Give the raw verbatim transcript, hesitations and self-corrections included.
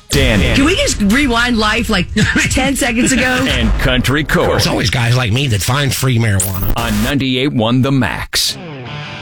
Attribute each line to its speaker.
Speaker 1: Danny.
Speaker 2: Can we just rewind life like ten seconds ago?
Speaker 1: And Country Corey.
Speaker 3: There's always guys like me that find free marijuana.
Speaker 1: On ninety-eight point one The Max.